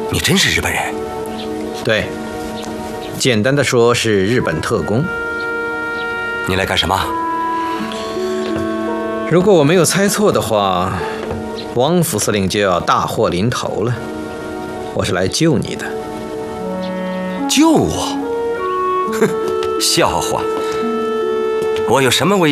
你真是日本人？ 对，简单的说是日本特工。 你来干什么？ 如果我没有猜错的话，汪副司令就要大祸临头了。我是来救你的。 救我？哼，笑话！我有什么危